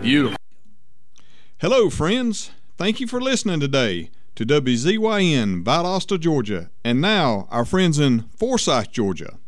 Beautiful. Hello, friends. Thank you for listening today to WZYN Valdosta, Georgia, and now our friends in Forsyth, Georgia.